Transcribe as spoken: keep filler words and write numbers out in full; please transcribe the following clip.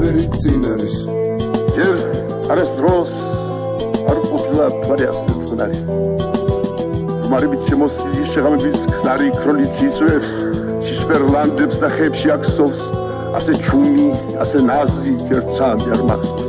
ნებერი წინ არის ჯერ არასდროს არ ყოფილა თვარიას წყნარი მარებით შემოსილი შეღამების ქნარი ქრონით ისვებს შიშფერლანდებს და ხებში აქსოვს ასე ჩუმი ასე ნაზი ერთსანდი არ მახსოვს